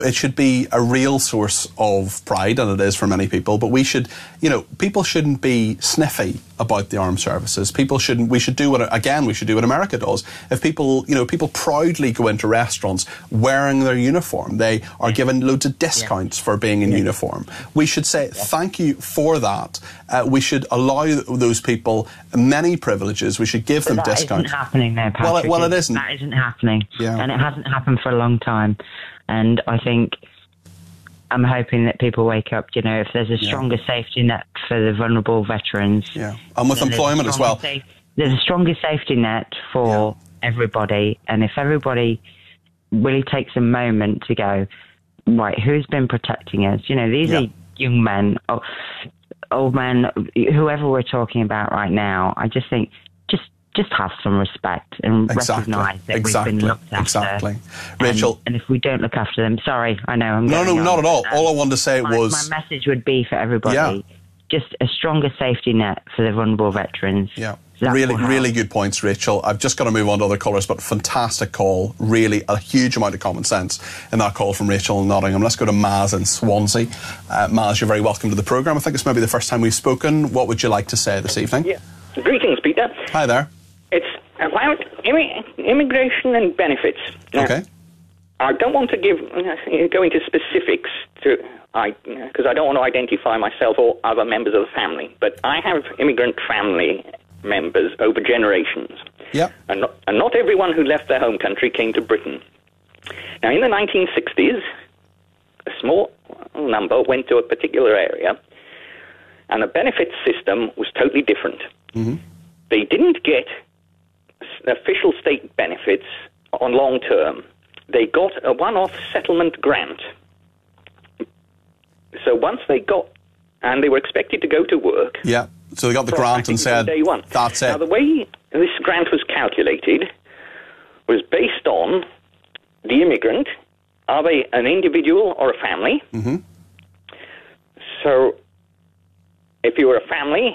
It should be a real source of pride, and it is for many people, but we should, people shouldn't be sniffy about the armed services. We should do what America does. If people proudly go into restaurants wearing their uniform, they are given loads of discounts for being in uniform. We should say thank you for that. We should allow those people many privileges. We should give them discounts. That isn't happening there, Patrick. Well, it isn't. That isn't happening. Yeah. And it hasn't happened for a long time. And I think I'm hoping that people wake up, if there's a stronger safety net for the vulnerable veterans. Yeah, and with employment as well. There's a stronger safety net for everybody. And if everybody really takes a moment to go, right, who's been protecting us? These are young men, old men, whoever we're talking about right now. I just think, just have some respect and recognise that we've been looked after. Exactly. Rachel. And if we don't look after them, sorry, I know I'm No, not at all. All I wanted to say was... My message would be for everybody, just a stronger safety net for the vulnerable veterans. Yeah. Really good points, Rachel. I've just got to move on to other callers, but fantastic call. Really a huge amount of common sense in that call from Rachel in Nottingham. Let's go to Maz in Swansea. Maz, you're very welcome to the programme. I think it's maybe the first time we've spoken. What would you like to say this evening? Yeah. Greetings, Peter. Hi there. It's about immigration and benefits. Now, okay. I don't want to go into specifics because I don't want to identify myself or other members of the family. But I have immigrant family members over generations. Yeah. And not everyone who left their home country came to Britain. Now, in the 1960s, a small number went to a particular area, and the benefits system was totally different. Mm-hmm. They didn't get official state benefits on long term. They got a one-off settlement grant. So once they got, and they were expected to go to work. Yeah, so they got the grant and said, day one. That's it. Now, the way this grant was calculated was based on the immigrant. Are they an individual or a family? Mm-hmm. So if you were a family,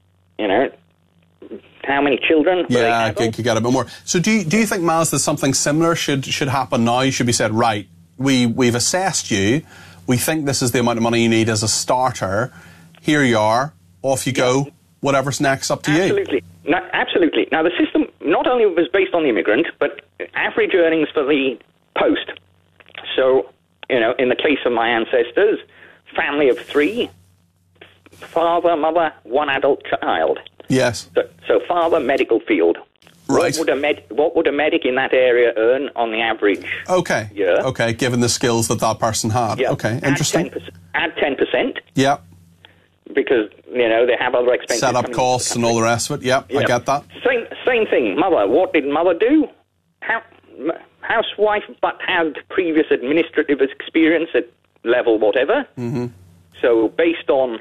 how many children? Yeah, you get a bit more. So do you think, Maz, that something similar should happen now? Should be said, right, we've assessed you. We think this is the amount of money you need as a starter. Here you are. Off you go. Whatever's next, up to you. Absolutely. Now, the system not only was based on the immigrant, but average earnings for the post. So, in the case of my ancestors, family of 3, father, mother, 1 adult child. Yes. So father, medical field. Right. What would a medic in that area earn on the average year? Okay, given the skills that person had. Yeah. Okay, interesting. Add 10%. Yeah. Because, they have other expenses. Set up costs and all the rest of it. Yeah, I get that. Same thing. Mother. What did mother do? Housewife, but had previous administrative experience at level whatever. Mm-hmm. So based on,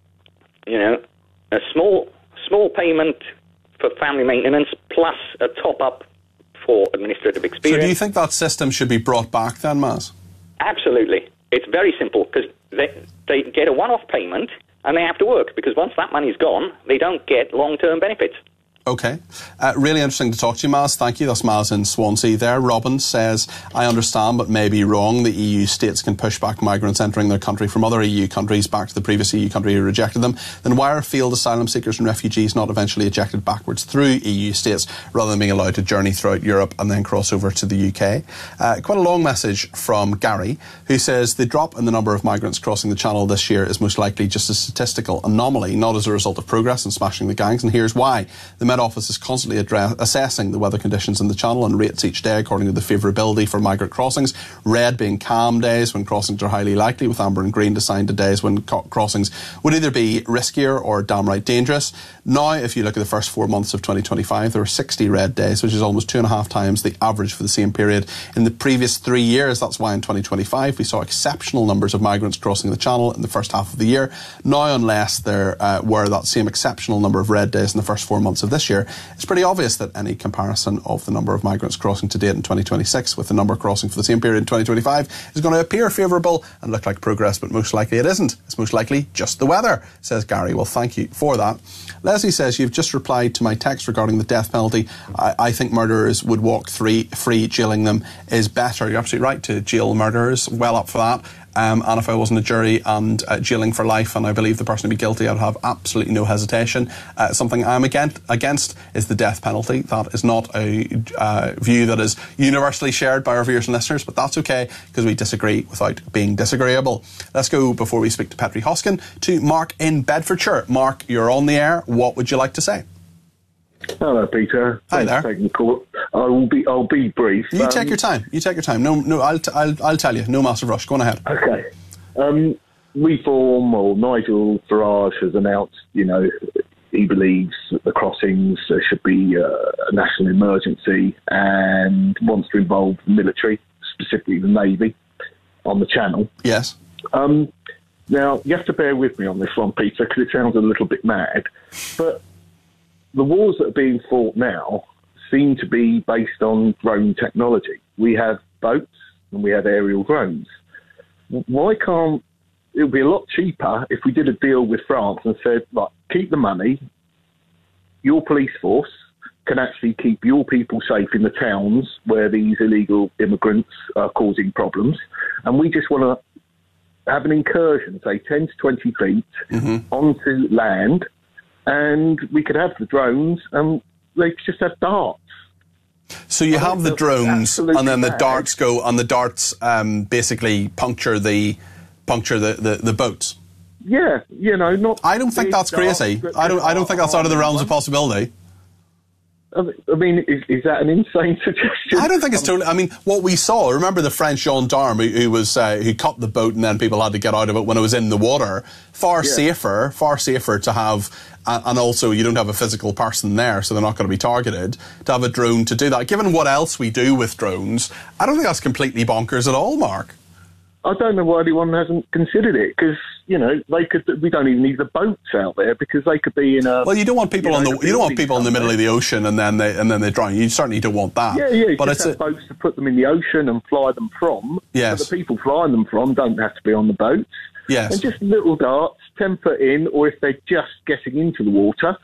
a small payment for family maintenance plus a top-up for administrative experience. So do you think that system should be brought back then, Maz? Absolutely. It's very simple because they get a one-off payment and they have to work because once that money's gone, they don't get long-term benefits. Okay. Really interesting to talk to you, Maz. Thank you. That's Maz in Swansea there. Robin says, I understand, but may be wrong. The EU states can push back migrants entering their country from other EU countries back to the previous EU country who rejected them. Then why are failed asylum seekers and refugees not eventually ejected backwards through EU states rather than being allowed to journey throughout Europe and then cross over to the UK? Quite a long message from Gary, who says the drop in the number of migrants crossing the Channel this year is most likely just a statistical anomaly, not as a result of progress in smashing the gangs. And here's why. The Met Office is constantly assessing the weather conditions in the Channel and rates each day according to the favourability for migrant crossings, red being calm days when crossings are highly likely, with amber and green assigned to days when crossings would either be riskier or downright dangerous. Now, if you look at the first 4 months of 2025, there were 60 red days, which is almost 2.5 times the average for the same period in the previous 3 years. That's why in 2025 we saw exceptional numbers of migrants crossing the Channel in the first half of the year. Now, unless there were that same exceptional number of red days in the first 4 months of this this year, it's pretty obvious that any comparison of the number of migrants crossing to date in 2026 with the number crossing for the same period in 2025 is going to appear favourable and look like progress, but most likely it isn't. It's most likely just the weather, says Gary. Well, thank you for that. Leslie says, you've just replied to my text regarding the death penalty. I think murderers would walk free. Jailing them is better. You're absolutely right to jail murderers. Well up for that. And if I wasn't a jury and jailing for life and I believe the person to be guilty, I'd have absolutely no hesitation. Something I'm against is the death penalty. That is not a view that is universally shared by our viewers and listeners, but that's okay because we disagree without being disagreeable. Let's go, before we speak to Petri Hoskin, to Mark in Bedfordshire. Mark, you're on the air. What would you like to say? Hello, Peter. Hi there. Thanks for taking the call. I'll be brief. You take your time. No, I'll tell you. No massive rush. Go on ahead. Okay. Reform, or Nigel Farage has announced, he believes that the crossings should be a national emergency and wants to involve the military, specifically the Navy, on the Channel. Yes. Now, you have to bear with me on this one, Peter, because it sounds a little bit mad, but the wars that are being fought now seem to be based on drone technology. We have boats and we have aerial drones. Why can't it would be a lot cheaper if we did a deal with France and said, right, keep the money, your police force can actually keep your people safe in the towns where these illegal immigrants are causing problems, and we just want to have an incursion, say 10 to 20 feet onto land, and we could have the drones and they could just have darts. So you have the drones and then the darts go, and the darts basically puncture the boats. Yeah, not. I don't think that's crazy. I don't think that's out of the realms of possibility. I mean, is that an insane suggestion? I don't think it's totally. I mean, what we saw. Remember the French gendarme who cut the boat and then people had to get out of it when it was in the water. Far safer to have. And also, you don't have a physical person there, so they're not going to be targeted. To have a drone to do that, given what else we do with drones, I don't think that's completely bonkers at all, Mark. I don't know why anyone hasn't considered it, because they could. We don't even need the boats out there because they could be in a. Well, you don't want people in the middle of the ocean and then they drown. You certainly don't want that. Yeah. But it's have boats to put them in the ocean and fly them from. Yes. But the people flying them from don't have to be on the boats. Yes. And just little darts, 10 foot in, or if they're just getting into the water.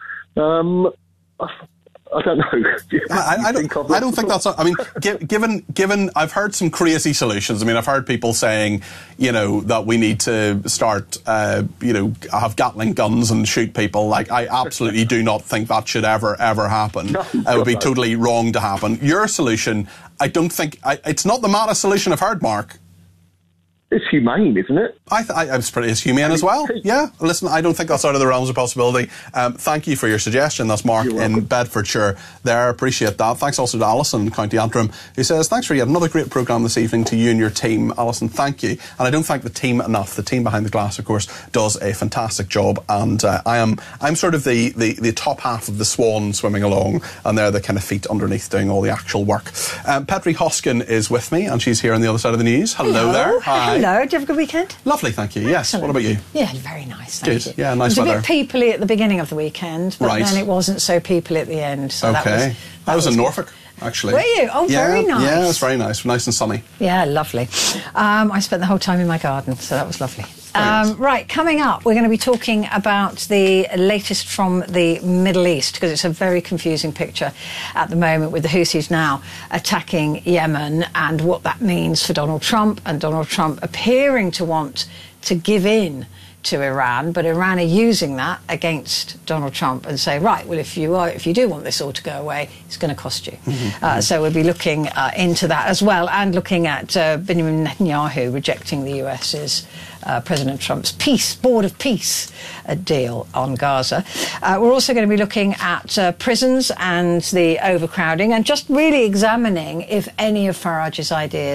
I don't know. I don't think that's. I mean, given, I've heard some crazy solutions. I mean, I've heard people saying, that we need to start, have Gatling guns and shoot people. Like, I absolutely do not think that should ever happen. No, it would be totally wrong to happen. Your solution, I don't think. It's not the maddest solution I've heard, Mark. It's humane, isn't it? It's humane as well. Yeah. Listen, I don't think that's out of the realms of possibility. Thank you for your suggestion. That's Mark in Bedfordshire there. Appreciate that. Thanks also to Alison in County Antrim, who says, thanks for yet another great programme this evening to you and your team. Alison, thank you. And I don't thank the team enough. The team behind the glass, of course, does a fantastic job. And I'm sort of the top half of the swan swimming along, and they're the kind of feet underneath doing all the actual work. Petri Hoskin is with me, and she's here on the other side of the news. Hello there. Hi. Hello, did you have a good weekend? Lovely, thank you. Yes. Excellent. What about you? Yeah, very nice, thank you. Yeah, nice weather. It was a bit peoply at the beginning of the weekend, but right. then it wasn't so peoply at the end. So okay. I was in Norfolk, actually. Were you? Oh, very nice. Yeah, it was very nice. Nice and sunny. Yeah, lovely. I spent the whole time in my garden, so that was lovely. Right, coming up, we're going to be talking about the latest from the Middle East, because it's a very confusing picture at the moment with the Houthis now attacking Yemen and what that means for Donald Trump, and Donald Trump appearing to want to give in to Iran, but Iran are using that against Donald Trump and say, right, well, if you do want this all to go away, it's going to cost you. So we'll be looking into that as well, and looking at Benjamin Netanyahu rejecting the US's President Trump's Board of Peace deal on Gaza. We're also going to be looking at prisons and the overcrowding, and just really examining if any of Farage's ideas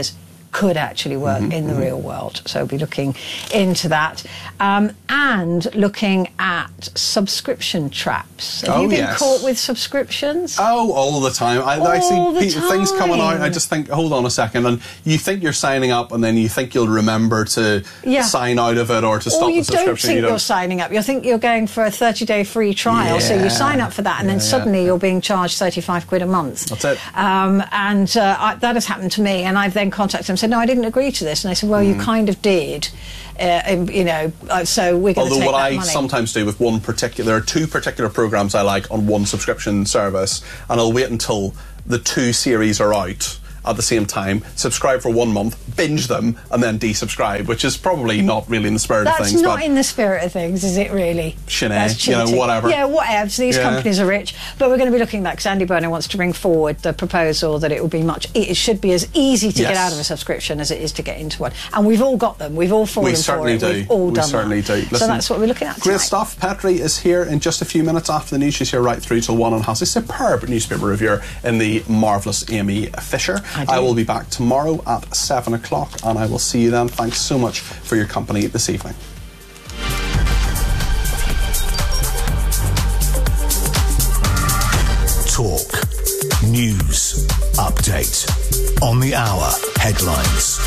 could actually work in the real world. So we'll be looking into that. And looking at subscription traps. Have you been caught with subscriptions? Oh, all the time. I see things coming out, I just think, hold on a second, and you think you're signing up and then you think you'll remember to sign out of it or to stop the subscription. Or you don't think you're signing up. You think you're going for a 30-day free trial, so you sign up for that and then suddenly you're being charged £35 a month. That's it. That has happened to me, and I've then contacted them and said, no, I didn't agree to this. And they said, well, you kind of did. So we're going to take that money. Although what I sometimes do with there are two particular programmes I like on one subscription service, and I'll wait until the two series are out at the same time, subscribe for 1 month, binge them, and then desubscribe, which is probably not really in the spirit of things. That's not in the spirit of things, is it really? Sinead, whatever. Yeah, whatever. So these companies are rich. But we're going to be looking at that because Andy Burnham wants to bring forward the proposal that it should be as easy to get out of a subscription as it is to get into one. And we've all got them. We've all fallen for it. We've all done that. We certainly do. Listen, so that's what we're looking at tonight. Great stuff. Petri is here in just a few minutes after the news. She's here right through till 1 and has a superb newspaper reviewer in the marvellous Amy Fisher. I will be back tomorrow at 7 o'clock, and I will see you then. Thanks so much for your company this evening. Talk. News. Update. On the hour. Headlines.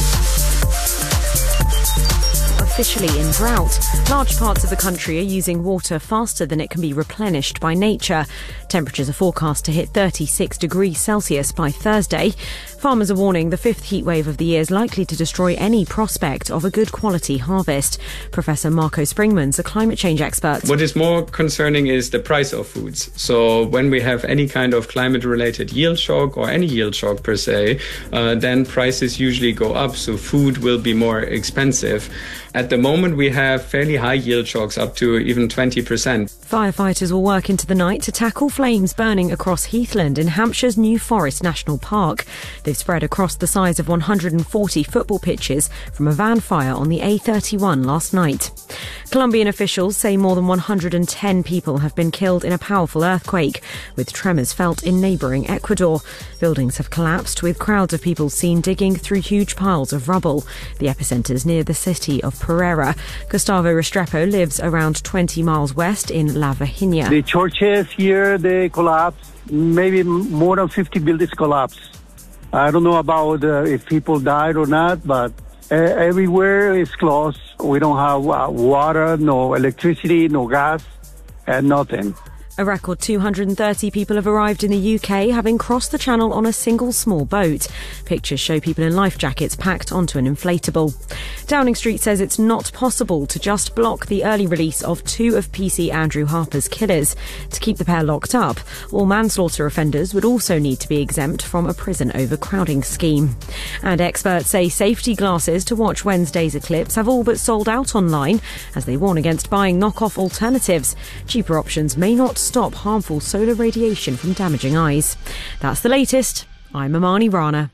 Officially in drought. Large parts of the country are using water faster than it can be replenished by nature. Temperatures are forecast to hit 36 degrees Celsius by Thursday. Farmers are warning the fifth heat wave of the year is likely to destroy any prospect of a good quality harvest. Professor Marco Springmans, a climate change expert. What is more concerning is the price of foods. So when we have any kind of climate-related yield shock or any yield shock per se, then prices usually go up, so food will be more expensive. At the moment, we have fairly high yield shocks, up to even 20%. Firefighters will work into the night to tackle flames burning across Heathland in Hampshire's New Forest National Park. They've spread across the size of 140 football pitches from a van fire on the A31 last night. Colombian officials say more than 110 people have been killed in a powerful earthquake, with tremors felt in neighbouring Ecuador. Buildings have collapsed, with crowds of people seen digging through huge piles of rubble. The epicentre is near the city of Pereira. Gustavo Restrepo lives around 20 miles west in La Virginia. The churches here, they collapsed. Maybe more than 50 buildings collapsed. I don't know about if people died or not, but everywhere is closed. We don't have water, no electricity, no gas, and nothing. A record 230 people have arrived in the UK, having crossed the channel on a single small boat. Pictures show people in life jackets packed onto an inflatable. Downing Street says it's not possible to just block the early release of two of PC Andrew Harper's killers. To keep the pair locked up, all manslaughter offenders would also need to be exempt from a prison overcrowding scheme. And experts say safety glasses to watch Wednesday's eclipse have all but sold out online, as they warn against buying knockoff alternatives. Cheaper options may not stop harmful solar radiation from damaging eyes. That's the latest. I'm Amani Rana.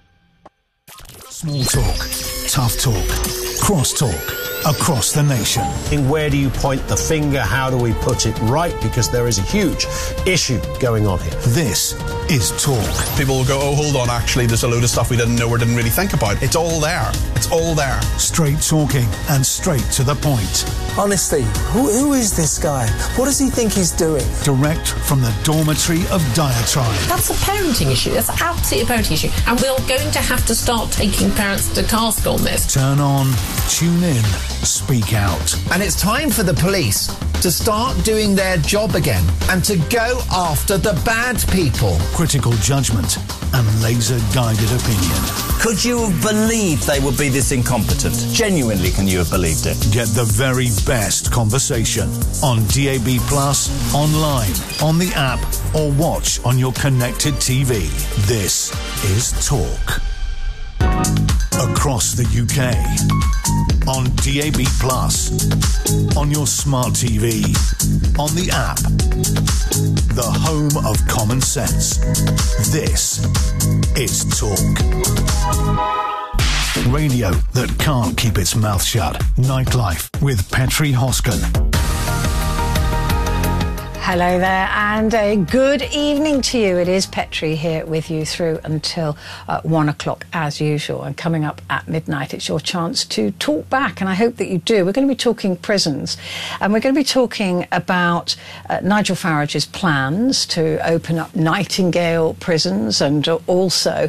Small talk, tough talk, cross talk, across the nation. Where do you point the finger? How do we put it right? Because there is a huge issue going on here. This is Talk. People will go, oh, hold on, actually, there's a load of stuff we didn't know or didn't really think about. It's all there. It's all there. Straight talking and straight to the point. Honestly, who is this guy? What does he think he's doing? Direct from the dormitory of diatribe. That's a parenting issue. That's absolutely a parenting issue. And we're going to have to start taking parents to task on this. Turn on, tune in, speak out. And it's time for the police to start doing their job again and to go after the bad people. Critical judgment and laser-guided opinion. Could you have believed they would be this incompetent? Genuinely, can you have believed it? Get the very best conversation on DAB+, online, on the app, or watch on your connected TV. This is Talk. Across the UK, on DAB+, on your smart TV, on the app, the home of common sense. This is Talk. Radio that can't keep its mouth shut. Nightlife with Petri Hosken. Hello there, and a good evening to you. It is Petri here with you through until 1 o'clock as usual. And coming up at midnight, it's your chance to talk back, and I hope that you do. We're going to be talking prisons, and we're going to be talking about Nigel Farage's plans to open up Nightingale prisons and also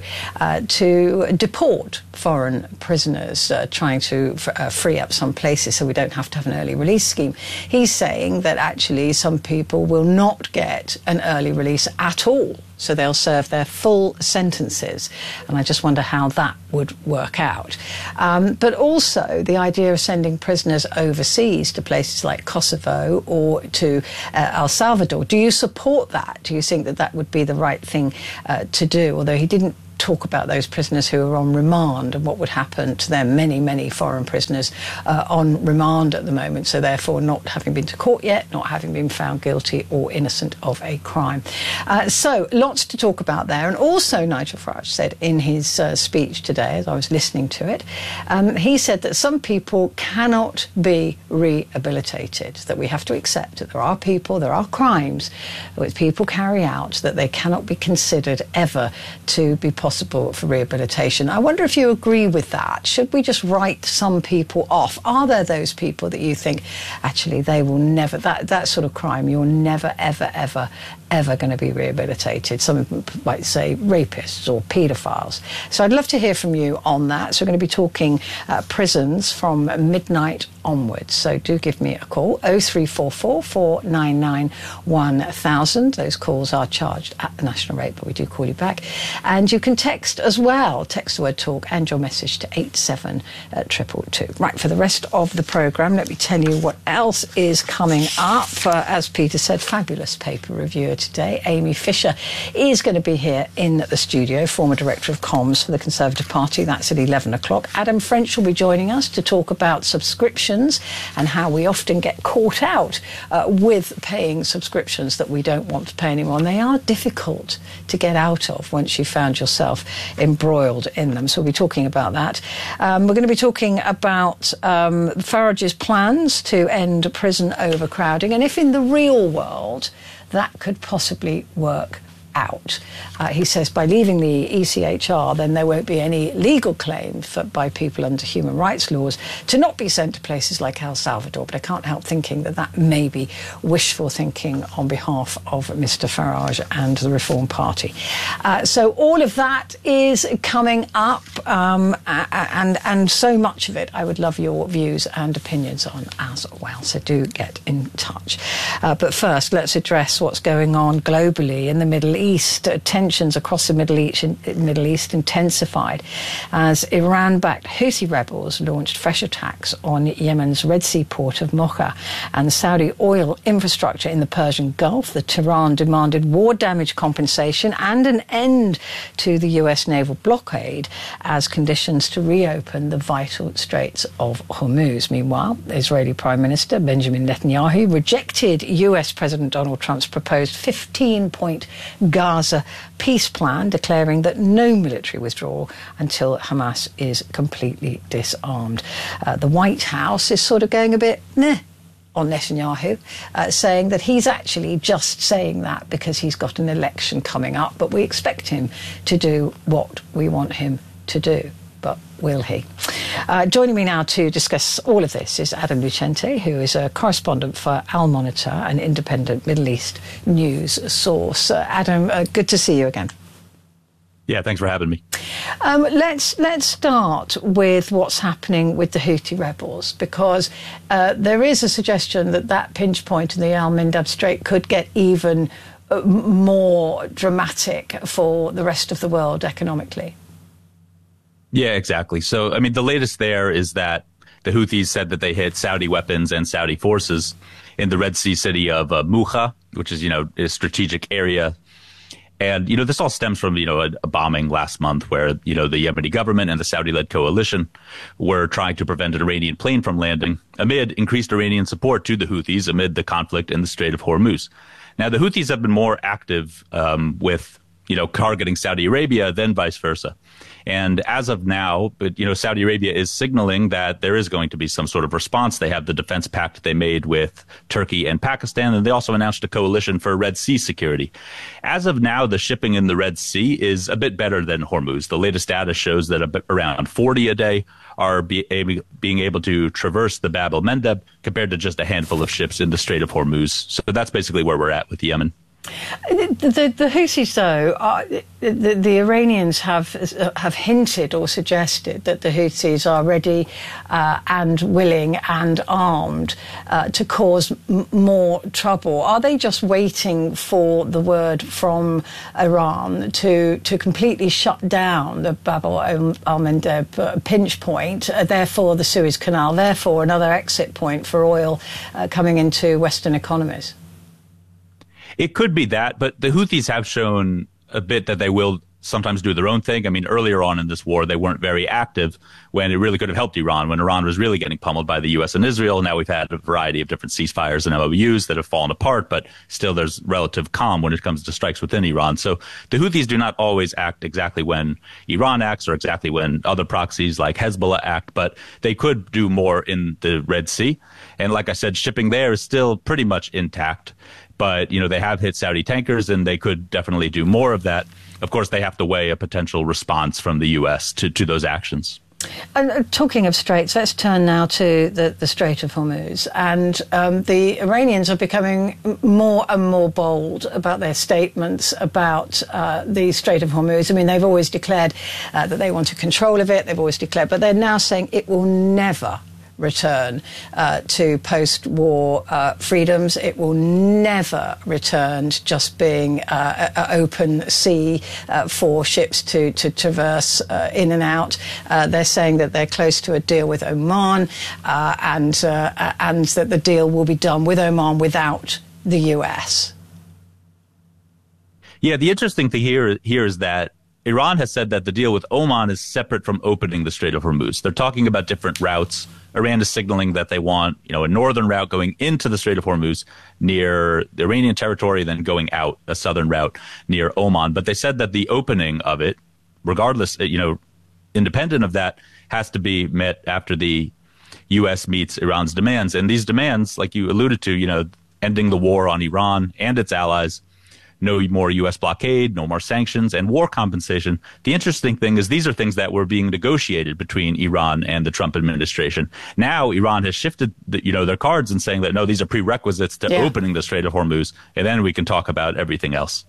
to deport foreign prisoners, trying to free up some places so we don't have to have an early release scheme. He's saying that actually some people will not get an early release at all, so they'll serve their full sentences, and I just wonder how that would work out. But also the idea of sending prisoners overseas to places like Kosovo or to El Salvador. Do you support that? Do you think that that would be the right thing to do? Although he didn't talk about those prisoners who are on remand and what would happen to them. Many foreign prisoners on remand at the moment, so therefore not having been to court yet, not having been found guilty or innocent of a crime. So lots to talk about there. And also Nigel Farage said in his speech today, as I was listening to it, he said that some people cannot be rehabilitated, that we have to accept that there are people, there are crimes which people carry out that they cannot be considered ever to be possible for rehabilitation. I wonder if you agree with that. Should we just write some people off? Are there those people that you think actually they will never, that sort of crime, you're never ever going to be rehabilitated? Some of them might say rapists or paedophiles. So I'd love to hear from you on that. So we're going to be talking prisons from midnight onwards. So do give me a call, 0344 499 1000. Those calls are charged at the national rate, but we do call you back. And you can text as well. Text the word talk and your message to 87222. Right, for the rest of the programme, let me tell you what else is coming up. As Peter said, fabulous paper reviewer today. Amy Fisher is going to be here in the studio, former Director of Comms for the Conservative Party. That's at 11 o'clock. Adam French will be joining us to talk about subscriptions and how we often get caught out with paying subscriptions that we don't want to pay anymore. And they are difficult to get out of once you've found yourself embroiled in them. So we'll be talking about that. We're going to be talking about Farage's plans to end prison overcrowding, and if in the real world that could possibly work out. He says by leaving the ECHR, then there won't be any legal claim by people under human rights laws to not be sent to places like El Salvador. But I can't help thinking that that may be wishful thinking on behalf of Mr. Farage and the Reform Party. So all of that is coming up, and so much of it I would love your views and opinions on as well. So do get in touch. But first, let's address what's going on globally in the Middle East. Tensions across the Middle East intensified as Iran-backed Houthi rebels launched fresh attacks on Yemen's Red Sea port of Mocha and Saudi oil infrastructure in the Persian Gulf. The Tehran demanded war damage compensation and an end to the US naval blockade as conditions to reopen the vital Straits of Hormuz. Meanwhile, Israeli Prime Minister Benjamin Netanyahu rejected US President Donald Trump's proposed 15-point Gaza peace plan, declaring that no military withdrawal until Hamas is completely disarmed. The White House is sort of going a bit meh on Netanyahu, saying that he's actually just saying that because he's got an election coming up, but we expect him to do what we want him to do. But will he? Joining me now to discuss all of this is Adam Lucente, who is a correspondent for Al Monitor, an independent Middle East news source. Adam, good to see you again. Yeah, thanks for having me. Let's start with what's happening with the Houthi rebels, because there is a suggestion that that pinch point in the Al Mindab Strait could get even more dramatic for the rest of the world economically. Yeah, exactly. So, I mean, the latest there is that the Houthis said that they hit Saudi weapons and Saudi forces in the Red Sea city of Muha, which is, a strategic area. And, this all stems from, a bombing last month where, the Yemeni government and the Saudi-led coalition were trying to prevent an Iranian plane from landing amid increased Iranian support to the Houthis amid the conflict in the Strait of Hormuz. Now, the Houthis have been more active with, targeting Saudi Arabia than vice versa. And as of now, but Saudi Arabia is signaling that there is going to be some sort of response. They have the defense pact they made with Turkey and Pakistan, and they also announced a coalition for Red Sea security. As of now, the shipping in the Red Sea is a bit better than Hormuz. The latest data shows that around 40 a day are being able to traverse the Bab el-Mandeb compared to just a handful of ships in the Strait of Hormuz. So that's basically where we're at with Yemen. The Houthis, though, the Iranians have hinted or suggested that the Houthis are ready and willing and armed to cause more trouble. Are they just waiting for the word from Iran to completely shut down the Bab el-Mandeb pinch point, therefore the Suez Canal, therefore another exit point for oil coming into Western economies? It could be that, but the Houthis have shown a bit that they will sometimes do their own thing. I mean, earlier on in this war, they weren't very active when it really could have helped Iran, when Iran was really getting pummeled by the U.S. and Israel. Now we've had a variety of different ceasefires and MOUs that have fallen apart, but still there's relative calm when it comes to strikes within Iran. So the Houthis do not always act exactly when Iran acts or exactly when other proxies like Hezbollah act, but they could do more in the Red Sea. And like I said, shipping there is still pretty much intact. But, they have hit Saudi tankers, and they could definitely do more of that. Of course, they have to weigh a potential response from the U.S. to those actions. And talking of straits, let's turn now to the Strait of Hormuz. And the Iranians are becoming more and more bold about their statements about the Strait of Hormuz. I mean, they've always declared that they want control of it. They've always declared, but they're now saying it will never return to post-war freedoms. It will never return to just being an open sea for ships to traverse in and out. They're saying that they're close to a deal with Oman and that the deal will be done with Oman without the US. Yeah, the interesting thing here is that Iran has said that the deal with Oman is separate from opening the Strait of Hormuz. They're talking about different routes. Iran is signaling that they want, a northern route going into the Strait of Hormuz near the Iranian territory, then going out a southern route near Oman. But they said that the opening of it, regardless, independent of that, has to be met after the U.S. meets Iran's demands. And these demands, like you alluded to, ending the war on Iran and its allies, no more U.S. blockade, no more sanctions, and war compensation. The interesting thing is these are things that were being negotiated between Iran and the Trump administration. Now Iran has shifted their cards and saying that, no, these are prerequisites to opening the Strait of Hormuz, and then we can talk about everything else.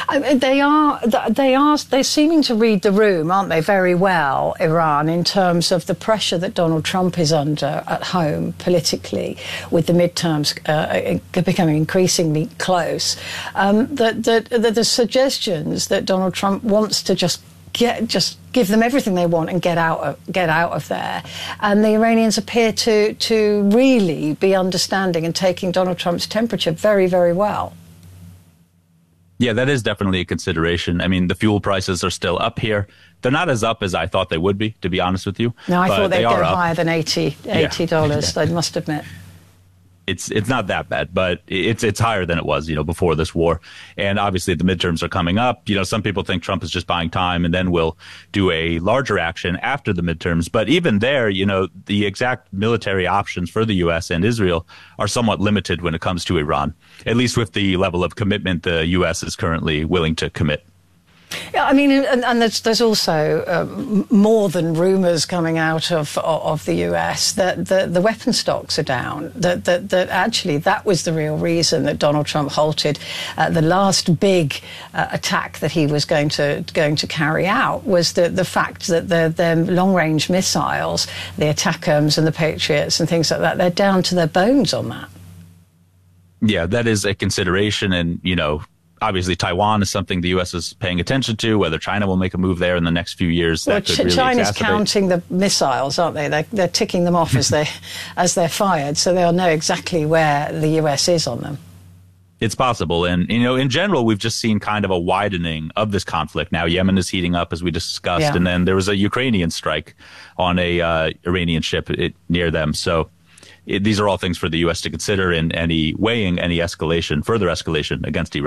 They're seeming to read the room, aren't they, very well, Iran, in terms of the pressure that Donald Trump is under at home politically, with the midterms becoming increasingly close. The suggestions that Donald Trump wants to just give them everything they want and get out of there. And the Iranians appear to really be understanding and taking Donald Trump's temperature very, very well. Yeah, that is definitely a consideration. I mean, the fuel prices are still up here. They're not as up as I thought they would be, to be honest with you. No, I thought they'd go higher than $80, I must admit. It's not that bad, but it's higher than it was, before this war. And obviously the midterms are coming up. Some people think Trump is just buying time and then will do a larger action after the midterms. But even there, the exact military options for the U.S. and Israel are somewhat limited when it comes to Iran, at least with the level of commitment the U.S. is currently willing to commit. Yeah, I mean, and there's also more than rumours coming out of the US that the weapon stocks are down. That actually that was the real reason that Donald Trump halted the last big attack that he was going to carry out, was the fact that their long range missiles, the ATACMS and the Patriots and things like that, they're down to their bones on that. Yeah, that is a consideration, and obviously, Taiwan is something the U.S. is paying attention to. Whether China will make a move there in the next few years, that could really China's exacerbate. Counting the missiles, aren't they? They're ticking them off as they're fired, so they'll know exactly where the U.S. is on them. It's possible, and in general, we've just seen kind of a widening of this conflict. Now, Yemen is heating up, as we discussed, and then there was a Ukrainian strike on a Iranian ship near them. So. These are all things for the U.S. to consider in further escalation against Iran.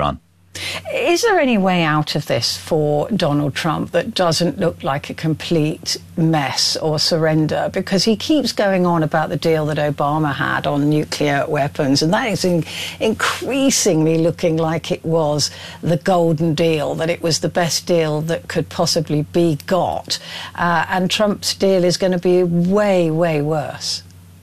Is there any way out of this for Donald Trump that doesn't look like a complete mess or surrender? Because he keeps going on about the deal that Obama had on nuclear weapons, and that is increasingly looking like it was the golden deal, that it was the best deal that could possibly be got. And Trump's deal is going to be way, way worse.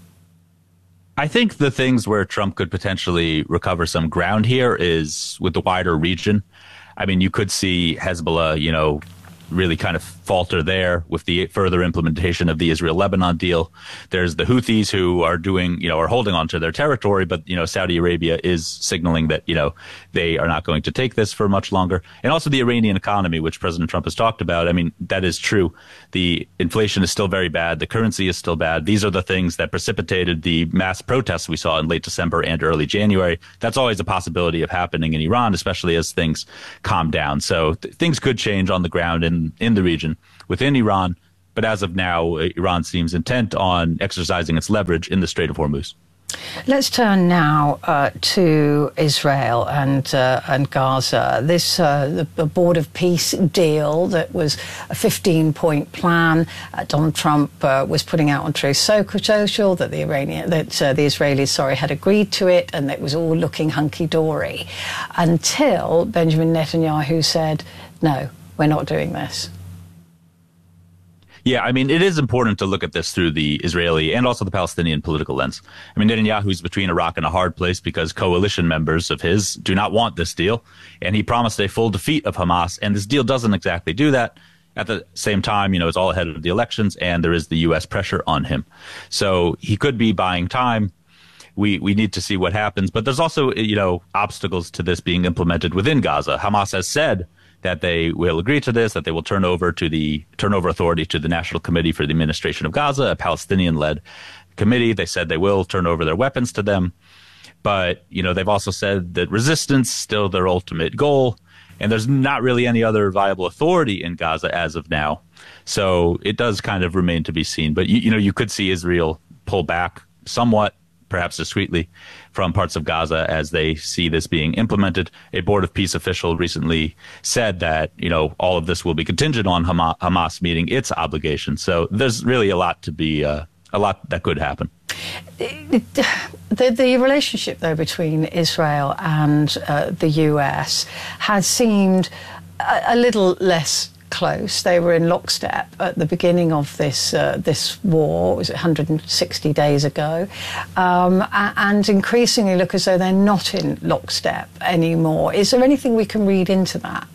I think the things where Trump could potentially recover some ground here is with the wider region. I mean, you could see Hezbollah, really kind of falter there with the further implementation of the Israel-Lebanon deal. There's the Houthis who are are holding on to their territory, but, Saudi Arabia is signaling that, they are not going to take this for much longer. And also the Iranian economy, which President Trump has talked about. I mean, that is true. The inflation is still very bad. The currency is still bad. These are the things that precipitated the mass protests we saw in late December and early January. That's always a possibility of happening in Iran, especially as things calm down. So things could change on the ground in the region within Iran, but as of now, Iran seems intent on exercising its leverage in the Strait of Hormuz. Let's turn now to Israel and Gaza. This the Board of Peace deal that was a 15-point plan. Donald Trump was putting out on Truth Social that the Israelis had agreed to it, and it was all looking hunky-dory until Benjamin Netanyahu said, "No, we're not doing this." Yeah, I mean, it is important to look at this through the Israeli and also the Palestinian political lens. I mean, Netanyahu's between a rock and a hard place because coalition members of his do not want this deal, and he promised a full defeat of Hamas, and this deal doesn't exactly do that. At the same time, it's all ahead of the elections, and there is the U.S. pressure on him. So he could be buying time. We need to see what happens. But there's also, obstacles to this being implemented within Gaza. Hamas has said that they will agree to this, that they will turn over authority to the National Committee for the Administration of Gaza, a Palestinian-led committee. They said they will turn over their weapons to them. But, they've also said that resistance is still their ultimate goal. And there's not really any other viable authority in Gaza as of now. So it does kind of remain to be seen. But, you could see Israel pull back somewhat, perhaps discreetly, from parts of Gaza as they see this being implemented. A Board of Peace official recently said that, all of this will be contingent on Hamas meeting its obligations. So there's really a lot that could happen. The relationship, though, between Israel and the US has seemed a little less close. They were in lockstep at the beginning of this war. Was it 160 days ago? And increasingly look as though they're not in lockstep anymore. Is there anything we can read into that?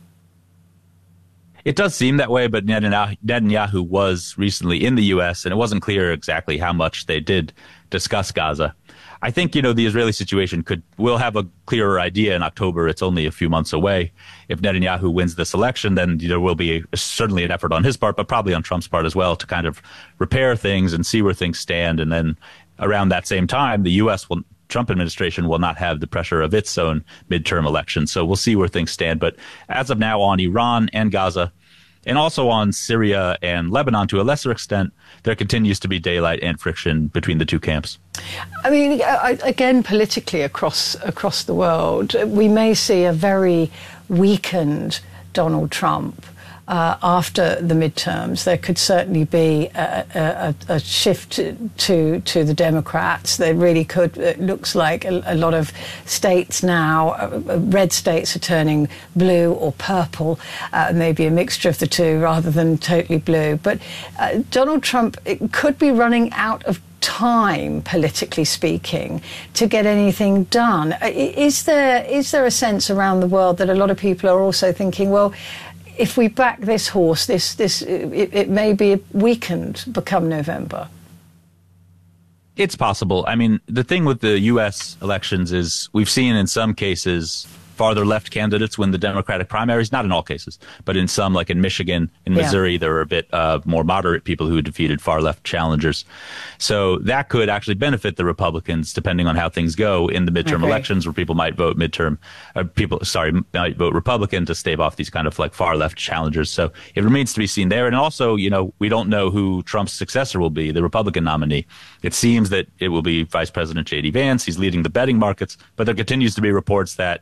It does seem that way, but Netanyahu was recently in the U.S., and it wasn't clear exactly how much they did discuss Gaza. I think, the Israeli situation will have a clearer idea in October. It's only a few months away. If Netanyahu wins this election, then there will be certainly an effort on his part, but probably on Trump's part as well, to kind of repair things and see where things stand. And then around that same time, the Trump administration will not have the pressure of its own midterm election. So we'll see where things stand. But as of now, on Iran and Gaza, and also on Syria and Lebanon to a lesser extent, there continues to be daylight and friction between the two camps. I mean, again, politically across the world, we may see a very weakened Donald Trump after the midterms. There could certainly be a shift to the Democrats. They really could. It looks like a lot of states now, red states, are turning blue or purple, maybe a mixture of the two rather than totally blue. But Donald Trump could be running out of time, politically speaking, to get anything done. Is there a sense around the world that a lot of people are also thinking, well, if we back this horse, it may be weakened become November? It's possible. I mean, the thing with the U.S. elections is we've seen in some cases farther left candidates win the Democratic primaries, not in all cases, but in some, like in Michigan, in Missouri, there were a bit more moderate people who defeated far left challengers. So that could actually benefit the Republicans, depending on how things go in the midterm elections, where people might vote might vote Republican to stave off these kind of like far left challengers. So it remains to be seen there. And also, we don't know who Trump's successor will be, the Republican nominee. It seems that it will be Vice President J.D. Vance. He's leading the betting markets, but there continues to be reports that Trump may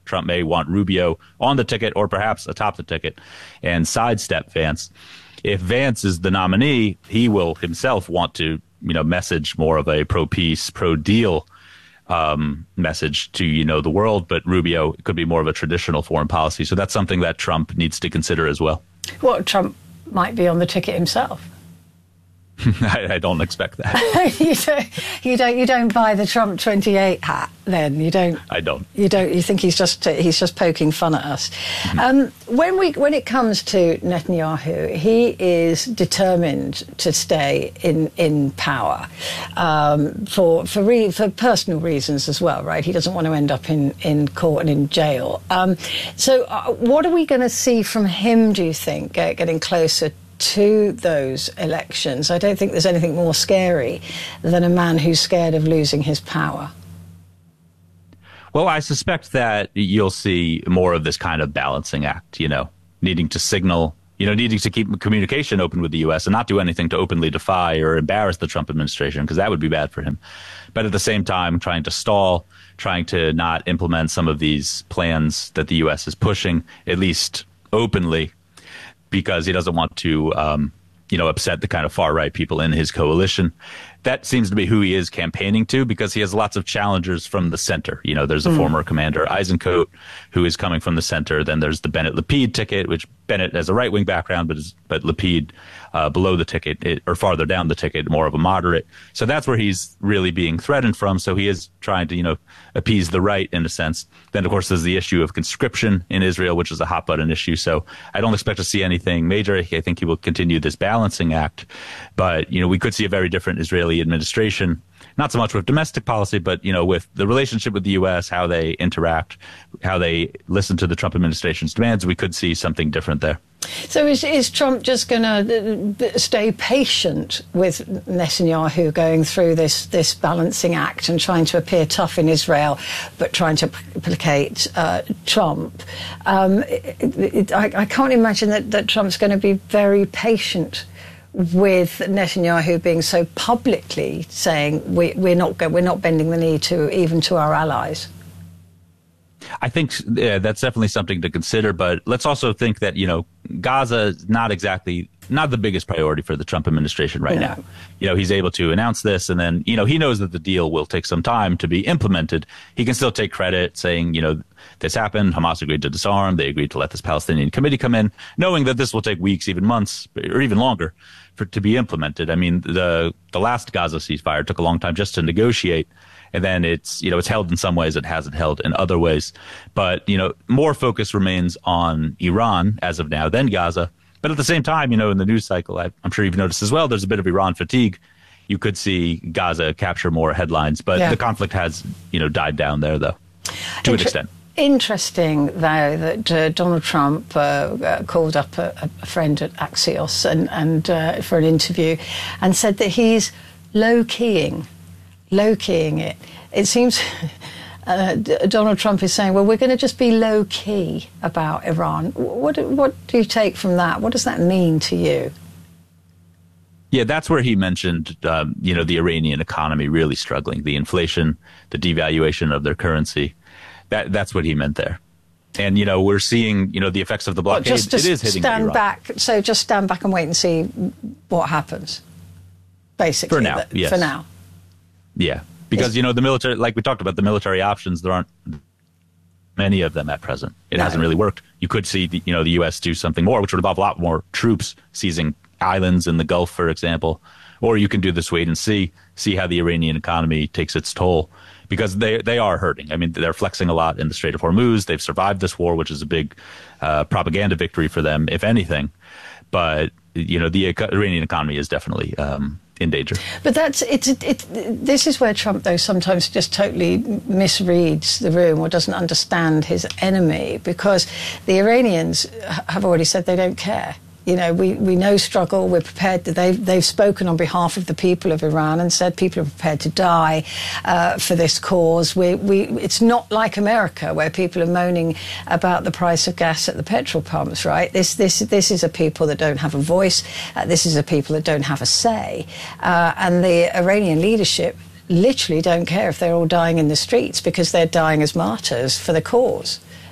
want Rubio on the ticket or perhaps atop the ticket and sidestep Vance. If Vance is the nominee, he will himself want to, message more of a pro-peace, pro-deal message to, the world. But Rubio could be more of a traditional foreign policy. So that's something that Trump needs to consider as well. Well, Trump might be on the ticket himself. I don't expect that. You don't buy the Trump 28 hat. Then you don't. I don't. You don't. You think he's just poking fun at us. Mm-hmm. When it comes to Netanyahu, he is determined to stay in power for personal reasons as well, right? He doesn't want to end up in court and in jail. So, what are we going to see from him? Do you think getting closer to those elections? I don't think there's anything more scary than a man who's scared of losing his power. Well, I suspect that you'll see more of this kind of balancing act, needing to signal, needing to keep communication open with the U.S. and not do anything to openly defy or embarrass the Trump administration, because that would be bad for him. But at the same time, trying to stall, trying to not implement some of these plans that the U.S. is pushing, at least openly, because he doesn't want to, upset the kind of far-right people in his coalition. That seems to be who he is campaigning to, because he has lots of challengers from the center. There's a former commander, Eisenkote, who is coming from the center. Then there's the Bennett-Lapid ticket, which Bennett has a right-wing background, but Lapid below the ticket, or farther down the ticket, more of a moderate. So that's where he's really being threatened from. So he is trying to, appease the right in a sense. Then, of course, there's the issue of conscription in Israel, which is a hot-button issue. So I don't expect to see anything major. I think he will continue this balancing act. But, we could see a very different Israeli administration, not so much with domestic policy, but, with the relationship with the U.S., how they interact, how they listen to the Trump administration's demands. We could see something different there. So is Trump just going to stay patient with Netanyahu going through this balancing act and trying to appear tough in Israel, but trying to placate Trump? I can't imagine that Trump's going to be very patient with Netanyahu being so publicly saying we're not bending the knee to our allies. I think that's definitely something to consider, but let's also think that, Gaza is not the biggest priority for the Trump administration right now. He's able to announce this, and then, he knows that the deal will take some time to be implemented. He can still take credit saying, this happened, Hamas agreed to disarm, they agreed to let this Palestinian committee come in, knowing that this will take weeks, even months, or even longer to be implemented. I mean, the last Gaza ceasefire took a long time just to negotiate. And then it's held in some ways, it hasn't held in other ways. But, more focus remains on Iran as of now than Gaza. But at the same time, in the news cycle, I'm sure you've noticed as well, there's a bit of Iran fatigue. You could see Gaza capture more headlines. But the conflict has, died down there, though, to an extent. Interesting, though, that Donald Trump called up a friend at Axios and for an interview and said that he's low-keying it. It seems Donald Trump is saying, well, we're going to just be low-key about Iran. What do you take from that? What does that mean to you? Yeah, that's where he mentioned, the Iranian economy really struggling, the inflation, the devaluation of their currency. That's what he meant there. And, we're seeing, the effects of the blockade. Just it is hitting Iran. Just stand back and wait and see what happens, basically. For now, yes. For now. Yeah, because, the military, like we talked about, the military options, there aren't many of them at present. It hasn't really worked. You could see, the U.S. do something more, which would involve a lot more troops seizing islands in the Gulf, for example. Or you can do this wait and see how the Iranian economy takes its toll, because they are hurting. I mean, they're flexing a lot in the Strait of Hormuz. They've survived this war, which is a big propaganda victory for them, if anything. But, the Iranian economy is definitely in danger. But this is where Trump, though, sometimes just totally misreads the room or doesn't understand his enemy, because the Iranians have already said they don't care. We know struggle. We're prepared. They've spoken on behalf of the people of Iran and said people are prepared to die for this cause. It's not like America, where people are moaning about the price of gas at the petrol pumps, right? This is a people that don't have a voice. This is a people that don't have a say, and the Iranian leadership literally don't care if they're all dying in the streets, because they're dying as martyrs for the cause.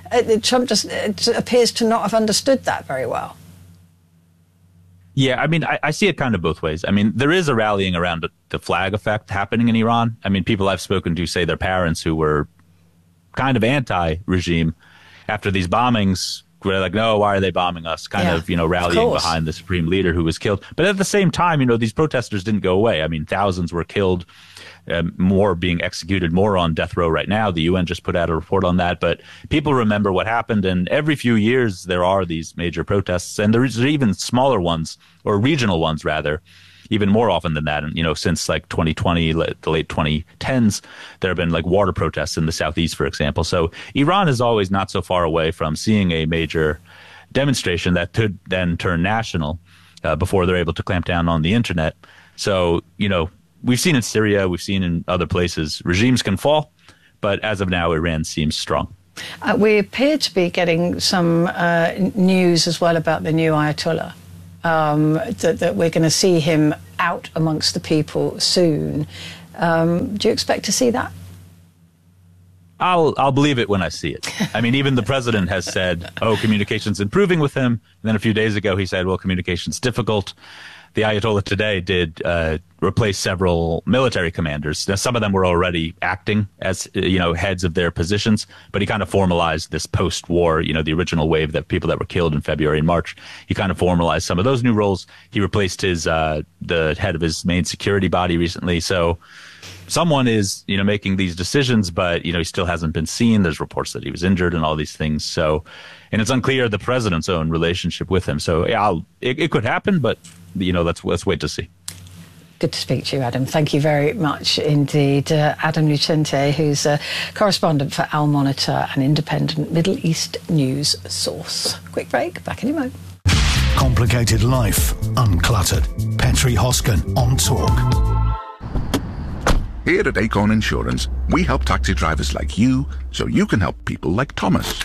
Trump just appears to not have understood that very well. Yeah, I mean, I see it kind of both ways. I mean, there is a rallying around the flag effect happening in Iran. I mean, people I've spoken to say their parents who were kind of anti-regime after these bombings were like, no, why are they bombing us? Kind of, rallying behind the supreme leader who was killed. But at the same time, these protesters didn't go away. I mean, thousands were killed, more being executed, more on death row right now. The UN just put out a report on that. But people remember what happened. And every few years, there are these major protests. And there's even smaller ones, or regional ones, rather, even more often than that. And, since like 2020, the late 2010s, there have been like water protests in the southeast, for example. So Iran is always not so far away from seeing a major demonstration that could then turn national before they're able to clamp down on the internet. So, we've seen in Syria, we've seen in other places, regimes can fall, but as of now, Iran seems strong. We appear to be getting some news as well about the new Ayatollah, that we're going to see him out amongst the people soon. Do you expect to see that? I'll believe it when I see it. I mean, even the president has said, communication's improving with him. And then a few days ago, he said, well, communication's difficult. The Ayatollah today did replace several military commanders. Now, some of them were already acting as, heads of their positions, but he kind of formalized this post-war, the original wave that people that were killed in February and March. He kind of formalized some of those new roles. He replaced the head of his main security body recently. So someone is, making these decisions, but, he still hasn't been seen. There's reports that he was injured and all these things. So, and it's unclear the president's own relationship with him. So, yeah, it could happen, but, let's wait to see. Good to speak to you, Adam. Thank you very much indeed. Adam Lucente, who's a correspondent for Al Monitor, an independent Middle East news source. Quick break, back in a moment. Complicated life, uncluttered. Petri Hoskin on Talk. Here at Acorn Insurance, we help taxi drivers like you so you can help people like Thomas.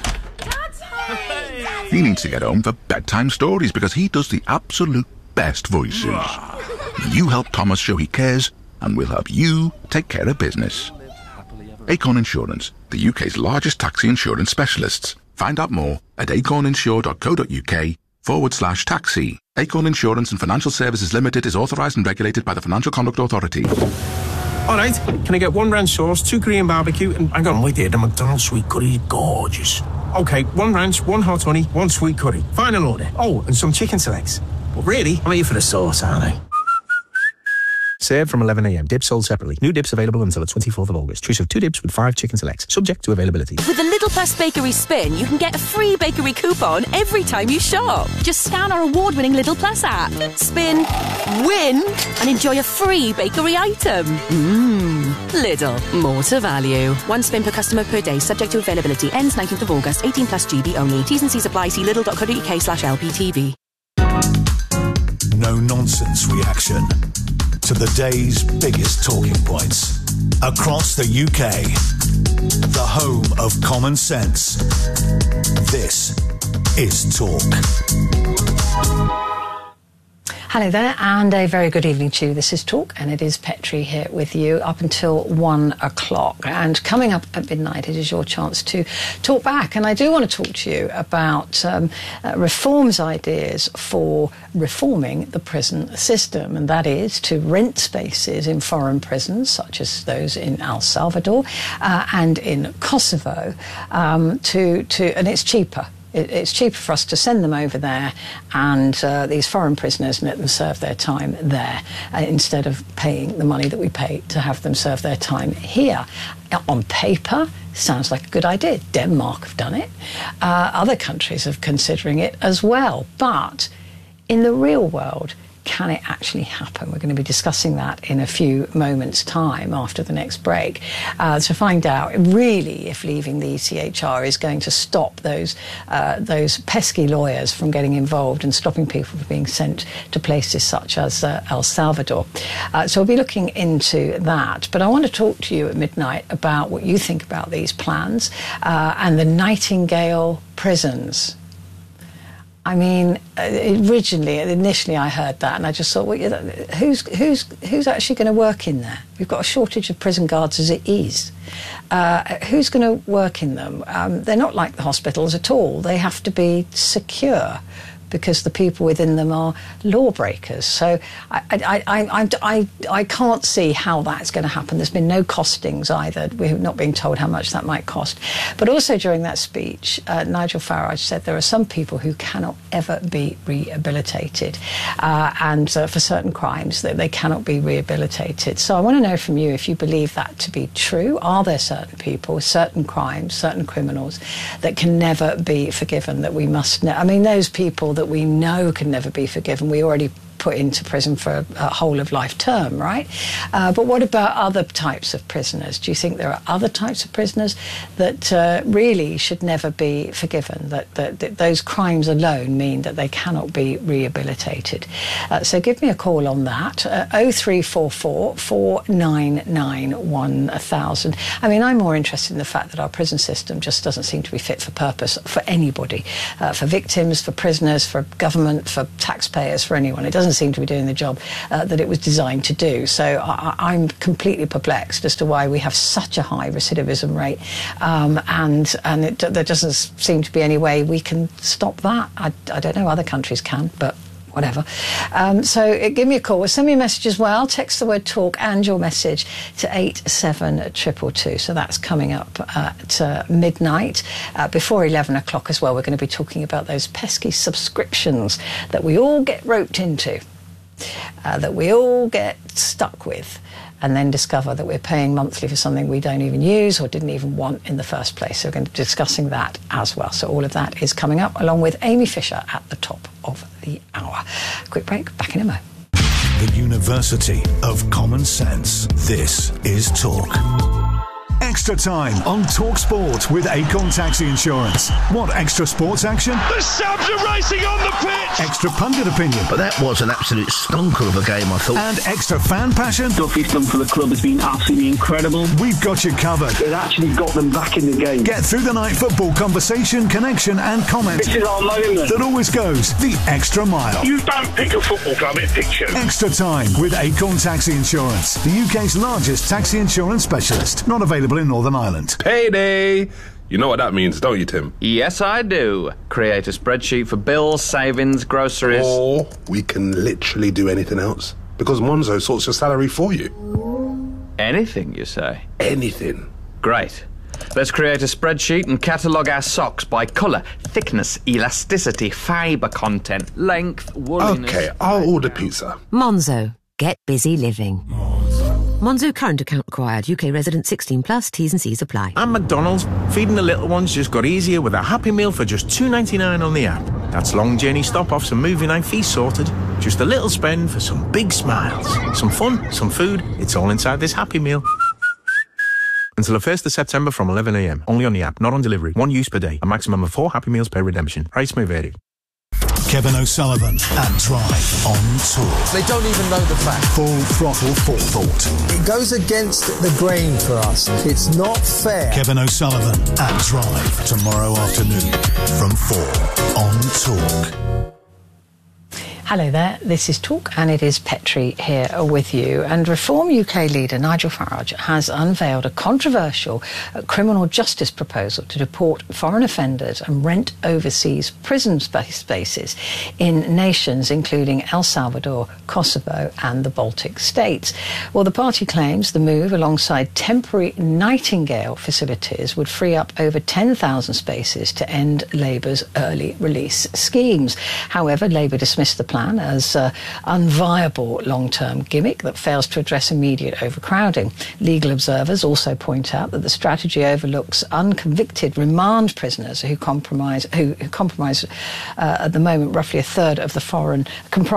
He needs to get home for bedtime stories because he does the absolute best voices. You help Thomas show he cares, and we'll help you take care of business. Acorn Insurance, the UK's largest taxi insurance specialists. Find out more at acorninsure.co.uk/taxi. Acorn Insurance and Financial Services Limited is authorised and regulated by the Financial Conduct Authority. All right, can I get 1 ranch sauce, 2 Korean barbecue, and hang on, wait there, the McDonald's sweet curry, gorgeous. Okay, 1 ranch, 1 hot honey, 1 sweet curry. Final order. Oh, and some chicken selects. But really, I'm here for the sauce, aren't I? Served from 11 a.m. Dips sold separately. New dips available until the 24th of August. Choice of 2 dips with 5 chicken selects. Subject to availability. With the Lidl Plus Bakery Spin, you can get a free bakery coupon every time you shop. Just scan our award-winning Lidl Plus app. Spin, win, and enjoy a free bakery item. Lidl. More to value. 1 spin per customer per day. Subject to availability. Ends 19th of August. 18 plus GB only. T's and C's apply. See lidl.co.uk/LPTV. No nonsense reaction to the day's biggest talking points across the UK. The home of common sense. This is Talk. Hello there, and a very good evening to you. This is Talk, and it is Petri here with you up until 1 o'clock. And coming up at midnight, it is your chance to talk back. And I do want to talk to you about reforms ideas for reforming the prison system, and that is to rent spaces in foreign prisons, such as those in El Salvador and in Kosovo, and it's cheaper. It's cheaper for us to send them over there and these foreign prisoners let them serve their time there instead of paying the money that we pay to have them serve their time here. On paper, sounds like a good idea. Denmark have done it. Other countries are considering it as well. But in the real world, can it actually happen? We're going to be discussing that in a few moments' time after the next break to find out really if leaving the ECHR is going to stop those pesky lawyers from getting involved and stopping people from being sent to places such as El Salvador. So we'll be looking into that. But I want to talk to you at midnight about what you think about these plans and the Nightingale prisons. I mean, initially I heard that and I just thought, well, who's actually going to work in there? We've got a shortage of prison guards as it is. Who's going to work in them? They're not like the hospitals at all. They have to be secure because the people within them are lawbreakers. So I can't see how that's going to happen. There's been no costings either. We're not being told how much that might cost. But also during that speech, Nigel Farage said there are some people who cannot ever be rehabilitated, and for certain crimes that they cannot be rehabilitated. So I want to know from you if you believe that to be true. Are there certain people, certain crimes, certain criminals that can never be forgiven, that we must I mean, those people that we know can never be forgiven, we already put into prison for a whole of life term, right? But what about other types of prisoners? Do you think there are other types of prisoners that really should never be forgiven, that those crimes alone mean that they cannot be rehabilitated? So give me a call on that, 0344 499 1000. I mean, I'm more interested in the fact that our prison system just doesn't seem to be fit for purpose for anybody, for victims, for prisoners, for government, for taxpayers, for anyone. It doesn't seem to be doing the job that it was designed to do. So I'm completely perplexed as to why we have such a high recidivism rate, and there doesn't seem to be any way we can stop that. I don't know, other countries can, but whatever. So give me a call or send me a message as well. Text the word talk and your message to 87222. So that's coming up at midnight. Before 11 o'clock as well, we're going to be talking about those pesky subscriptions that we all get roped into, that we all get stuck with, and then discover that we're paying monthly for something we don't even use or didn't even want in the first place. So we're going to be discussing that as well. So all of that is coming up, along with Amy Fisher at the top of the hour. Quick break, back in a mo. The University of Common Sense. This is Talk. Extra time on Talk Sport with Acorn Taxi Insurance. Want extra sports action? The Sabs are racing on the pitch! Extra pundit opinion. But that was an absolute stonker of a game, I thought. And extra fan passion. Stuff he's done for the club has been absolutely incredible. We've got you covered. It actually got them back in the game. Get through the night football conversation, connection and comment. This is our moment. That always goes the extra mile. You don't pick a football club, it picks you. Extra time with Acorn Taxi Insurance, the UK's largest taxi insurance specialist. Not available in Northern Ireland. Payday! You know what that means, don't you, Tim? Yes, I do. Create a spreadsheet for bills, savings, groceries. Or we can literally do anything else, because Monzo sorts your salary for you. Anything, you say? Anything. Great. Let's create a spreadsheet and catalogue our socks by colour, thickness, elasticity, fibre content, length, wooliness... OK, I'll order pizza. Monzo. Get busy living. Monzo current account required. UK resident 16 plus. T's and C's apply. And McDonald's, feeding the little ones just got easier with a Happy Meal for just $2.99 on the app. That's long journey stop-offs and movie night fees sorted. Just a little spend for some big smiles. Some fun, some food. It's all inside this Happy Meal. Until the 1st of September from 11 a.m. Only on the app, not on delivery. 1 use per day. A maximum of 4 Happy Meals per redemption. Price may vary. Kevin O'Sullivan and Drive on Tour. They don't even know the fact. Full throttle forethought. It goes against the grain for us. It's not fair. Kevin O'Sullivan and Drive tomorrow afternoon from 4 on Talk. Hello there, this is Talk and it is Petrie here with you. And Reform UK leader Nigel Farage has unveiled a controversial criminal justice proposal to deport foreign offenders and rent overseas prison spaces in nations including El Salvador, Kosovo and the Baltic states. Well, the party claims the move, alongside temporary Nightingale facilities, would free up over 10,000 spaces to end Labour's early release schemes. However, Labour dismissed the plan as unviable long-term gimmick that fails to address immediate overcrowding. Legal observers also point out that the strategy overlooks unconvicted remand prisoners who comprise at the moment roughly a third of the foreign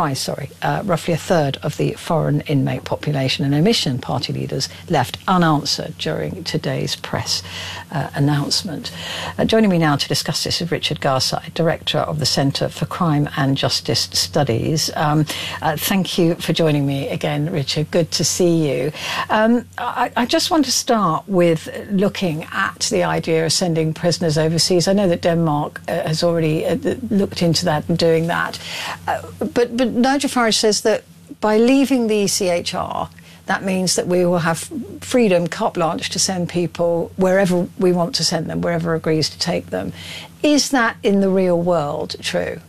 inmate population, an omission party leaders left unanswered during today's press announcement. Joining me now to discuss this is Richard Garside, Director of the Centre for Crime and Justice Studies please. Thank you for joining me again, Richard. Good to see you. I just want to start with looking at the idea of sending prisoners overseas. I know that Denmark has already looked into that and doing that. But Nigel Farage says that by leaving the ECHR, that means that we will have freedom, carte blanche, to send people wherever we want to send them, wherever agrees to take them. Is that in the real world true?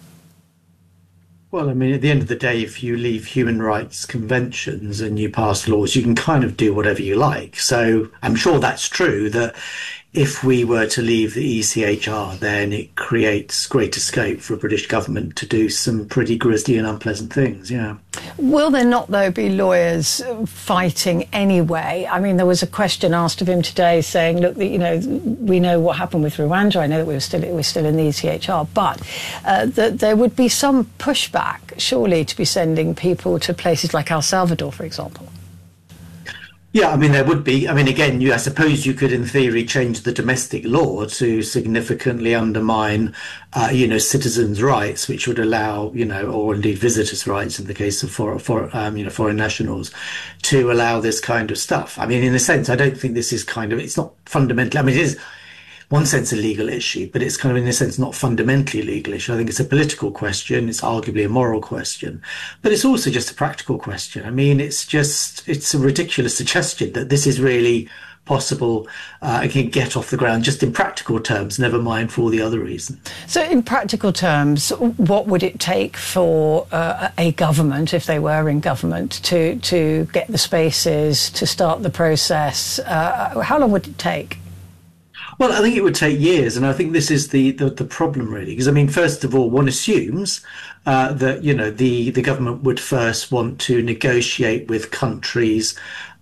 Well, I mean, at the end of the day, if you leave human rights conventions and you pass laws, you can kind of do whatever you like. So I'm sure that's true, that if we were to leave the ECHR, then it creates greater scope for a British government to do some pretty grisly and unpleasant things, yeah. Will there not, though, be lawyers fighting anyway? I mean, there was a question asked of him today saying, look, you know, we know what happened with Rwanda. I know that we're still in the ECHR, but that there would be some pushback, surely, to be sending people to places like El Salvador, for example. Yeah, I mean, there would be. I mean, again, I suppose you could, in theory, change the domestic law to significantly undermine, citizens' rights, which would allow, or indeed visitors' rights in the case of foreign nationals, to allow this kind of stuff. I mean, in a sense, I don't think this is it's not fundamentally. I mean, it is, one sense, a legal issue, but it's kind of, in a sense, not fundamentally a legal issue. I think it's a political question. It's arguably a moral question, but it's also just a practical question. I mean, it's a ridiculous suggestion that this is really possible and can get off the ground just in practical terms, never mind for all the other reasons. So in practical terms, what would it take for a government, if they were in government, to get the spaces, to start the process? How long would it take? Well, I think it would take years, and I think this is the problem, really. Because, I mean, first of all, one assumes that, the government would first want to negotiate with countries,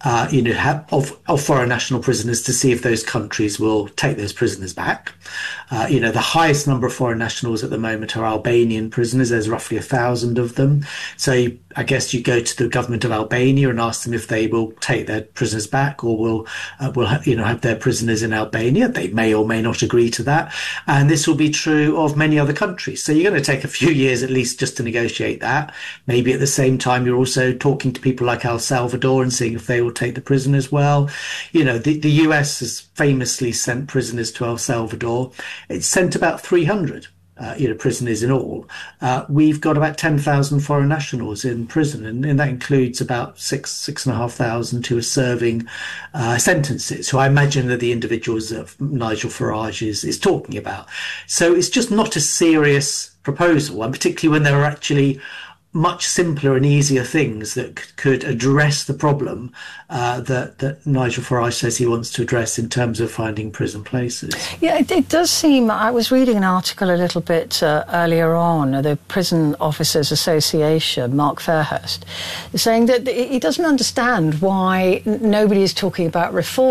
of foreign national prisoners to see if those countries will take those prisoners back. The highest number of foreign nationals at the moment are Albanian prisoners. There's roughly 1,000 of them. So I guess you go to the government of Albania and ask them if they will take their prisoners back or will have their prisoners in Albania. They may or may not agree to that. And this will be true of many other countries. So you're going to take a few years at least just to negotiate that. Maybe at the same time, you're also talking to people like El Salvador and seeing if they will take the prisoners well. The US has famously sent prisoners to El Salvador. It's sent about 300. Prisoners in all. We've got about 10,000 foreign nationals in prison, and that includes about 6,500 who are serving sentences, who I imagine are the individuals that Nigel Farage is talking about. So it's just not a serious proposal, and particularly when there are actually much simpler and easier things that could address the problem that Nigel Farage says he wants to address in terms of finding prison places. Yeah, it does seem. I was reading an article a little bit earlier on, the Prison Officers Association, Mark Fairhurst, saying that he doesn't understand why nobody is talking about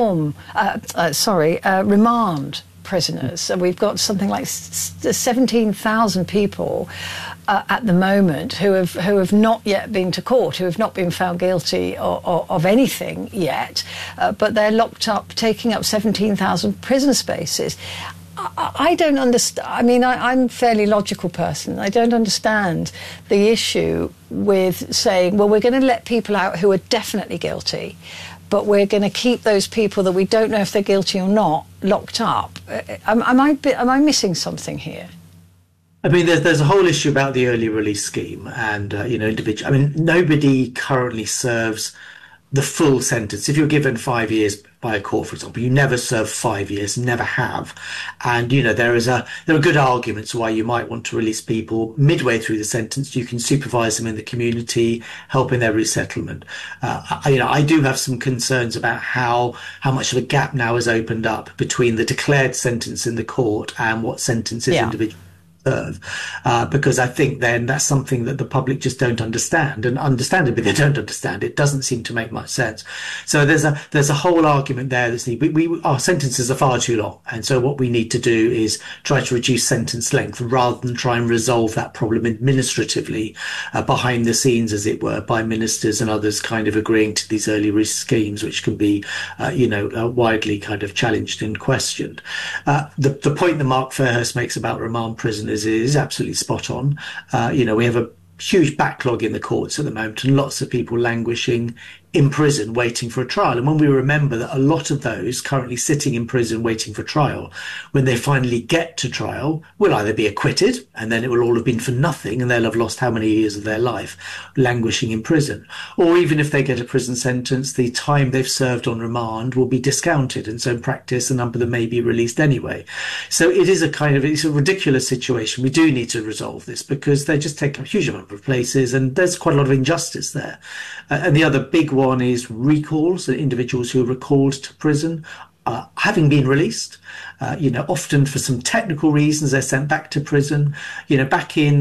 remand prisoners. So we've got something like 17,000 people at the moment who have not yet been to court, who have not been found guilty of anything yet, but they're locked up, taking up 17,000 prison spaces. I don't understand. I mean, I'm a fairly logical person. I don't understand the issue with saying, well, we're going to let people out who are definitely guilty, but we're going to keep those people that we don't know if they're guilty or not locked up. Am I missing something here? I mean, there's a whole issue about the early release scheme and, individual. I mean, nobody currently serves the full sentence. If you're given 5 years by a court, for example, you never serve 5 years, never have. And, there are good arguments why you might want to release people midway through the sentence. You can supervise them in the community, help in their resettlement. I do have some concerns about how much of a gap now has opened up between the declared sentence in the court and what sentences individuals serve, because I think then that's something that the public just don't understand, and understandably they don't understand. It doesn't seem to make much sense. So there's a whole argument there that's our sentences are far too long, and so what we need to do is try to reduce sentence length rather than try and resolve that problem administratively behind the scenes, as it were, by ministers and others kind of agreeing to these early release schemes, which can be widely kind of challenged and questioned. The point that Mark Fairhurst makes about remand prisoners is absolutely spot on. We have huge backlog in the courts at the moment, and lots of people languishing in prison waiting for a trial. And when we remember that a lot of those currently sitting in prison waiting for trial, when they finally get to trial, will either be acquitted, and then it will all have been for nothing, and they'll have lost how many years of their life languishing in prison. Or even if they get a prison sentence, the time they've served on remand will be discounted, and so in practice a number of them may be released anyway. So it is it's a ridiculous situation. We do need to resolve this, because they just take up a huge number of places, and there's quite a lot of injustice there. And the other big one is recalls, individuals who are recalled to prison, having been released, often for some technical reasons, they're sent back to prison. Back in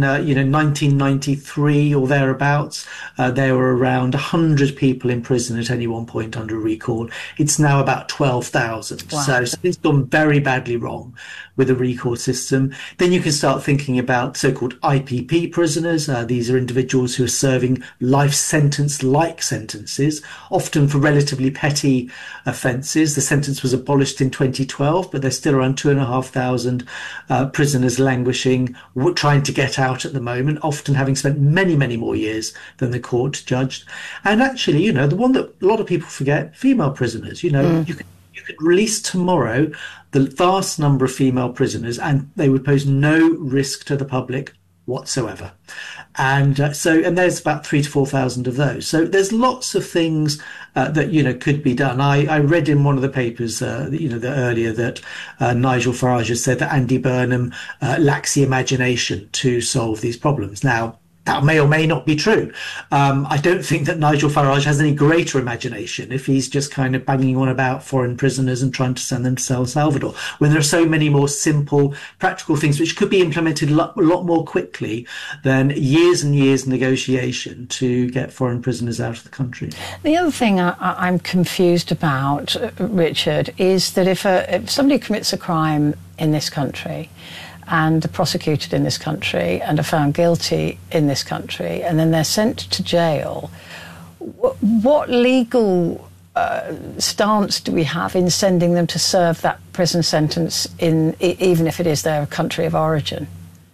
1993 or thereabouts, there were around 100 people in prison at any one point under recall. It's now about 12,000. Wow. So it's gone very badly wrong with the recall system. Then you can start thinking about so-called IPP prisoners. These are individuals who are serving life sentence-like sentences, often for relatively petty offences. The sentence was abolished in 2012, but there's still around 2,500 prisoners languishing, trying to get out at the moment, often having spent many, many more years than the court judged. And actually, the one that a lot of people forget, female prisoners. You could release tomorrow the vast number of female prisoners, and they would pose no risk to the public whatsoever. And there's about 3,000 to 4,000 of those. So there's lots of things that could be done. I read in one of the papers earlier that Nigel Farage has said that Andy Burnham lacks the imagination to solve these problems. Now, that may or may not be true. I don't think that Nigel Farage has any greater imagination if he's just kind of banging on about foreign prisoners and trying to send them to El Salvador, when there are so many more simple, practical things which could be implemented a lot more quickly than years and years of negotiation to get foreign prisoners out of the country. The other thing I'm confused about, Richard, is that if somebody commits a crime in this country and are prosecuted in this country and are found guilty in this country, and then they're sent to jail, what legal stance do we have in sending them to serve that prison sentence even if it is their country of origin?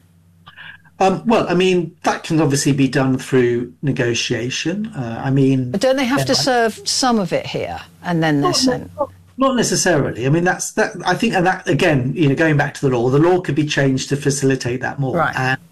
That can obviously be done through negotiation. But don't they have to serve some of it here and then they're sent? Not necessarily. I think, and that again, going back to the law could be changed to facilitate that more. Right. And,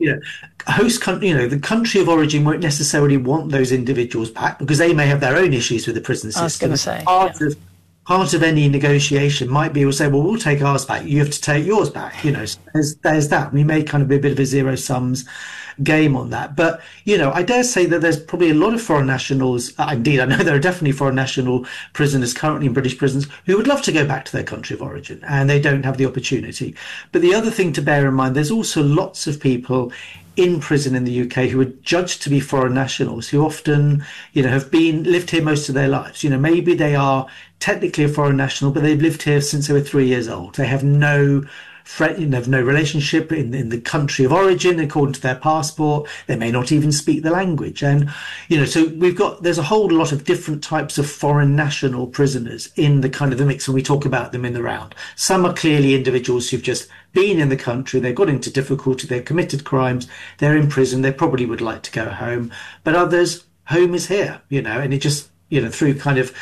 host country, the country of origin won't necessarily want those individuals back, because they may have their own issues with the prison system. I was going to say. Part of any negotiation might be, we'll say, well, we'll take ours back. You have to take yours back. So there's that. We may kind of be a bit of a zero sums game on that. But, I dare say that there's probably a lot of foreign nationals. Indeed, I know there are definitely foreign national prisoners currently in British prisons who would love to go back to their country of origin, and they don't have the opportunity. But the other thing to bear in mind, there's also lots of people in prison in the UK who are judged to be foreign nationals, who often, have lived here most of their lives. Maybe they are technically a foreign national, but they've lived here since they were 3 years old. They have no relationship in the country of origin according to their passport. They may not even speak the language. And, so there's a whole lot of different types of foreign national prisoners in the kind of the mix when we talk about them in the round. Some are clearly individuals who've just been in the country, they've got into difficulty, they've committed crimes, they're in prison, they probably would like to go home. But others, home is here, and it just, through kind of,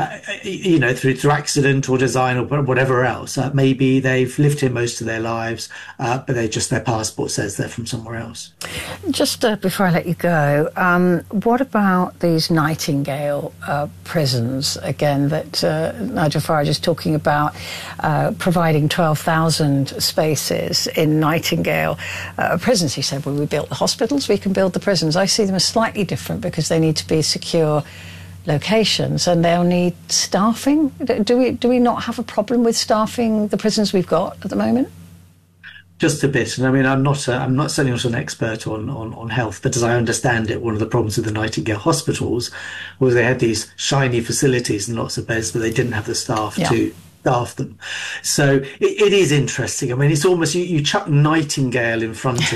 through accident or design or whatever else. Maybe they've lived here most of their lives, but their passport says they're from somewhere else. Just before I let you go, what about these Nightingale prisons, again, that Nigel Farage is talking about, providing 12,000 spaces in Nightingale prisons? He said, well, we built the hospitals, we can build the prisons. I see them as slightly different because they need to be secure locations and they'll need staffing. Do we not have a problem with staffing the prisons we've got at the moment? Just a bit. And I'm certainly not an expert on health, but as I understand it, one of the problems with the Nightingale hospitals was they had these shiny facilities and lots of beds, but they didn't have the staff to staff them. So it is interesting. It's almost, you chuck Nightingale in front of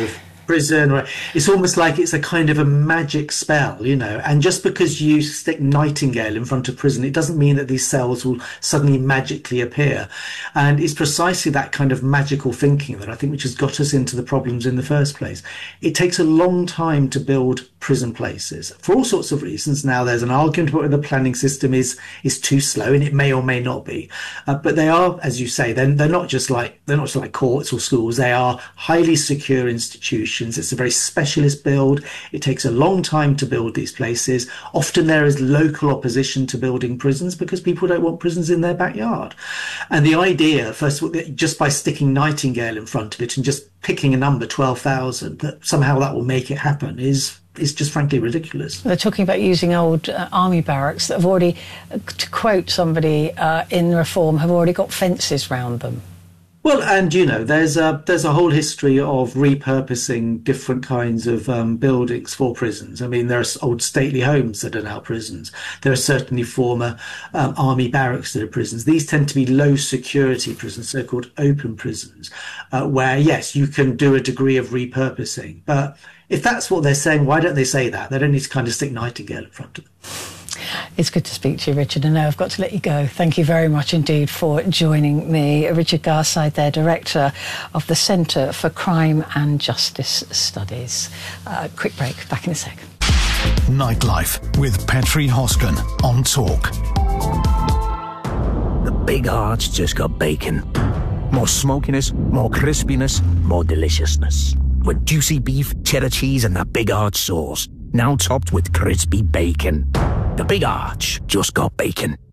prison, or it's almost like it's a kind of a magic spell, and just because you stick Nightingale in front of prison, it doesn't mean that these cells will suddenly magically appear. And it's precisely that kind of magical thinking that I think which has got us into the problems in the first place. It takes a long time to build prison places for all sorts of reasons. Now, there's an argument about whether the planning system is too slow, and it may or may not be, but they are, as you say, they're not just like courts or schools. They are highly secure institutions. It's a very specialist build. It takes a long time to build these places. Often there is local opposition to building prisons because people don't want prisons in their backyard. And the idea, first of all, that just by sticking Nightingale in front of it and just picking a number, 12,000, that somehow that will make it happen is just frankly ridiculous. They're talking about using old army barracks that have already, to quote somebody in Reform, have already got fences round them. Well, and there's a whole history of repurposing different kinds of buildings for prisons. I mean, there are old stately homes that are now prisons. There are certainly former army barracks that are prisons. These tend to be low security prisons, so-called open prisons, where, yes, you can do a degree of repurposing. But if that's what they're saying, why don't they say that? They don't need to kind of stick Nightingale in front of them. It's good to speak to you, Richard, and now I've got to let you go. Thank you very much indeed for joining me. Richard Garside there, Director of the Centre for Crime and Justice Studies. Quick break, back in a sec. Nightlife with Petri Hosken on Talk. The Big Arch just got bacon. More smokiness, more crispiness, more deliciousness. With juicy beef, cheddar cheese and that Big Arch sauce. Now topped with crispy bacon. The Big Arch just got bacon.